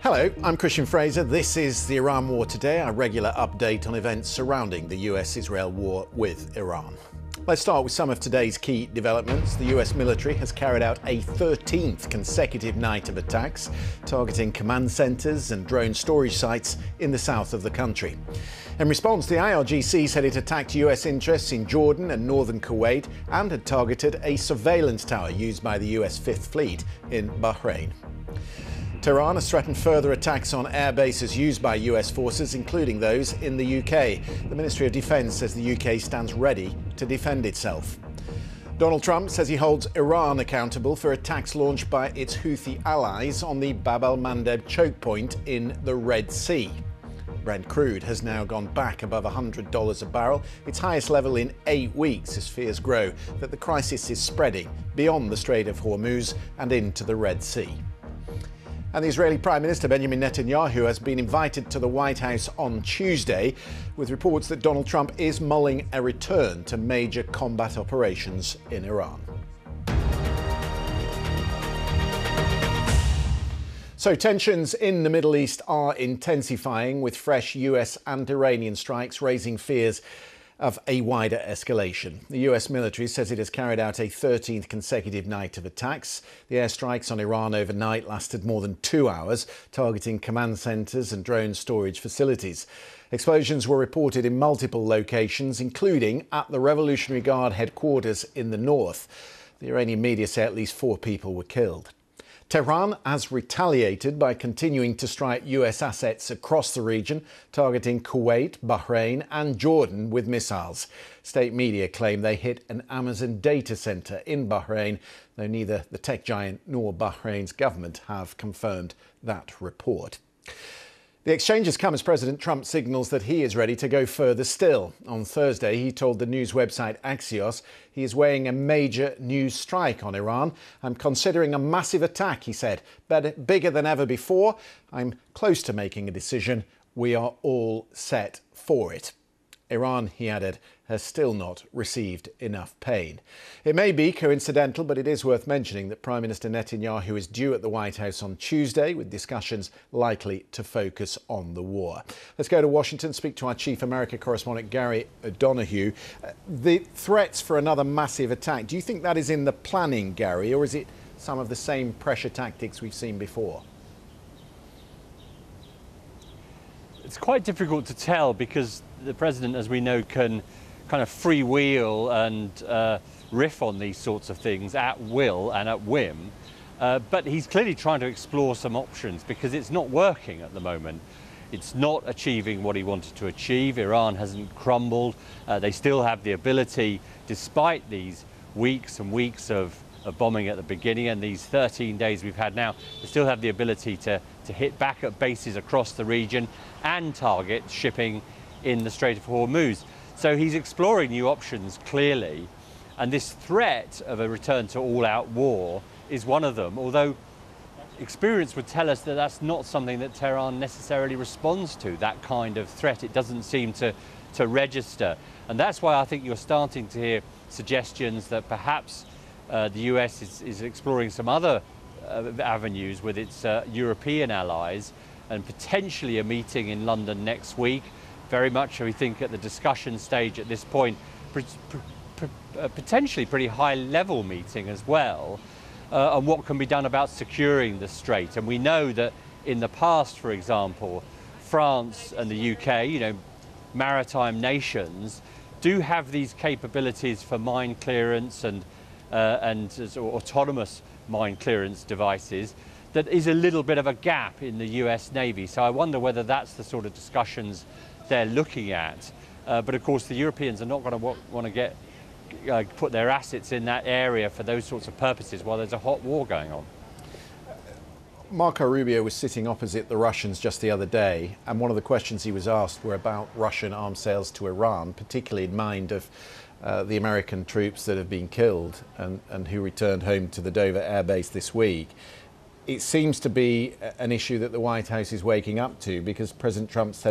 Hello, I'm Christian Fraser. This is the Iran War Today, our regular update on events surrounding the US-Israel war with Iran. Let's start with some of today's key developments. The US military has carried out a 13th consecutive night of attacks, targeting command centres and drone storage sites in the south of the country. In response, the IRGC said it attacked US interests in Jordan and northern Kuwait and had targeted a surveillance tower used by the US Fifth Fleet in Bahrain. Tehran has threatened further attacks on air bases used by US forces, including those in the UK. The Ministry of Defence says the UK stands ready to defend itself. Donald Trump says he holds Iran accountable for attacks launched by its Houthi allies on the Bab el-Mandeb choke point in the Red Sea. Brent crude has now gone back above $100 a barrel, its highest level in 8 weeks, as fears grow that the crisis is spreading beyond the Strait of Hormuz and into the Red Sea. And the Israeli Prime Minister Benjamin Netanyahu has been invited to the White House on Tuesday, with reports that Donald Trump is mulling a return to major combat operations in Iran. So tensions in the Middle East are intensifying, with fresh US and Iranian strikes raising fears of a wider escalation. The US military says it has carried out a 13th consecutive night of attacks. The airstrikes on Iran overnight lasted more than 2 hours, targeting command centres and drone storage facilities. Explosions were reported in multiple locations, including at the Revolutionary Guard headquarters in the north. The Iranian media say at least 4 people were killed. Tehran has retaliated by continuing to strike US assets across the region, targeting Kuwait, Bahrain and Jordan with missiles. State media claim they hit an Amazon data centre in Bahrain, though neither the tech giant nor Bahrain's government have confirmed that report. The exchanges come as President Trump signals that he is ready to go further still. On Thursday, he told the news website Axios he is weighing a major new strike on Iran. "I'm considering a massive attack," he said, "but bigger than ever before. I'm close to making a decision. We are all set for it." Iran, he added, has still not received enough pain. It may be coincidental, but it is worth mentioning that Prime Minister Netanyahu is due at the White House on Tuesday, with discussions likely to focus on the war. Let's go to Washington, speak to our Chief America correspondent, Gary O'Donoghue. The threats for another massive attack, do you think that is in the planning, Gary, or is it some of the same pressure tactics we've seen before? It's quite difficult to tell because the president, as we know, can kind of freewheel and riff on these sorts of things at will and at whim. But he's clearly trying to explore some options because it's not working at the moment. It's not achieving what he wanted to achieve. Iran hasn't crumbled. They still have the ability, despite these weeks and weeks of bombing at the beginning and these 13 days we've had now, they still have the ability to hit back at bases across the region and target shipping in the Strait of Hormuz. So he's exploring new options, clearly, and this threat of a return to all-out war is one of them, although experience would tell us that that's not something that Tehran necessarily responds to, that kind of threat. It doesn't seem to register, and that's why I think you're starting to hear suggestions that perhaps the US is exploring some other avenues with its European allies, and potentially a meeting in London next week, very much, we think, at the discussion stage at this point, potentially pretty high-level meeting as well, on what can be done about securing the strait. And we know that in the past, for example, France and the UK, maritime nations, do have these capabilities for mine clearance and autonomous mine clearance devices. That is a little bit of a gap in the US Navy. So I wonder whether that's the sort of discussions they're looking at. But of course, the Europeans are not going to want to put their assets in that area for those sorts of purposes while there's a hot war going on. Marco Rubio was sitting opposite the Russians just the other day, and one of the questions he was asked were about Russian arms sales to Iran, particularly in mind of the American troops that have been killed and who returned home to the Dover Air Base this week. It seems to be an issue that the White House is waking up to, because President Trump said